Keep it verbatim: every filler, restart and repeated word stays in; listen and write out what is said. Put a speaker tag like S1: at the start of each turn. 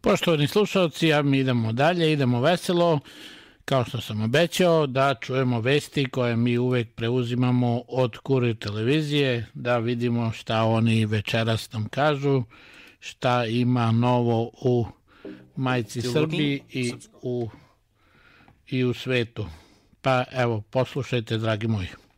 S1: Poštovani slušalci, a mi idemo dalje, idemo veselo, kao što sam obećao, da čujemo vesti koje mi uvek preuzimamo od Kurir televizije, da vidimo šta oni večeras nam kažu, šta ima novo u majci Srbiji i u, i u svetu. Pa evo, poslušajte, dragi moji.